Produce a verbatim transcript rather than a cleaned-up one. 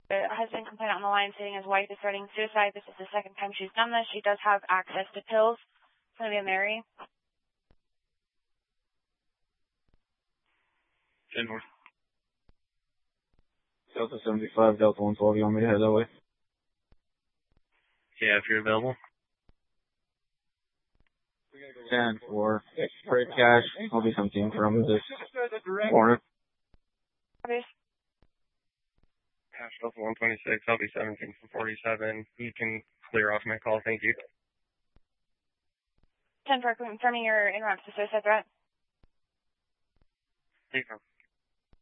The husband complainant on the line saying his wife is threatening suicide. This is the second time she's done this. She does have access to pills. It's going to be a Mary. ten North. Delta seventy-five, Delta one twelve, you want me to head that way? Yeah, if you're available. ten four. Freight cash. I'll be something from this corner. Okay. Cash Delta one twenty-six, I'll be seventeen from forty-seven. You can clear off my call, thank you. ten four, confirming your in route to suicide threat. Thank you.